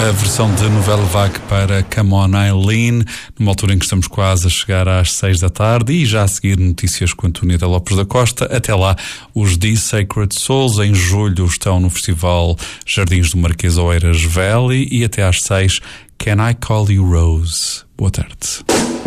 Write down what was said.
A versão de novela vague para Come On Eileen, numa altura em que estamos quase a chegar às 6 da tarde e já a seguir notícias com Antonieta Lopes da Costa. Até lá, os The Sacred Souls em julho estão no Festival Jardins do Marquês Oeiras Valley e até às 6, Can I Call You Rose? Boa tarde.